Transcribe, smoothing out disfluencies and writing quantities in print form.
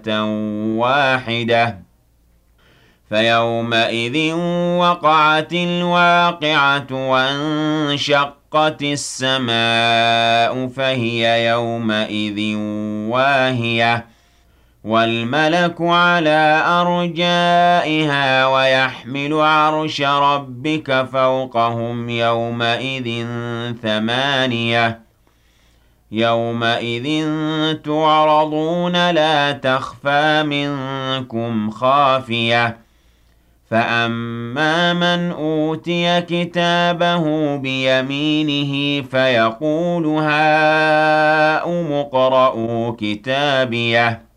واحدة فيومئذ وقعت الواقعة وانشقت السماء فهي يومئذ واهية والملك على أرجائها ويحمل عرش ربك فوقهم يومئذ ثمانية يومئذ تعرضون لا تخفى منكم خافية فأما من أوتي كتابه بيمينه فيقول هاؤم اقرءوا كتابيه